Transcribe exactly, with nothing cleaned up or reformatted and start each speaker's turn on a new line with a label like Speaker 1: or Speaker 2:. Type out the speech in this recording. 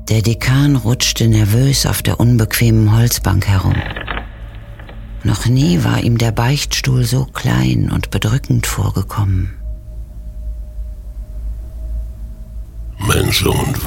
Speaker 1: Der Dekan rutschte nervös auf der unbequemen Holzbank herum. Noch nie war ihm der Beichtstuhl so klein und bedrückend vorgekommen.
Speaker 2: Mein Sohn